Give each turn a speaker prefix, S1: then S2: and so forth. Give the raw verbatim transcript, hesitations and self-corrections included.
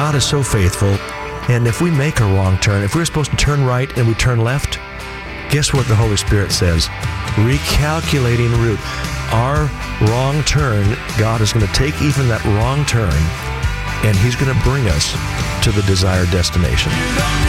S1: God is so faithful. And if we make a wrong turn, if we're supposed to turn right and we turn left, guess what the Holy Spirit says? Recalculating route. Our wrong turn, God is going to take even that wrong turn, and He's going to bring us to the desired destination.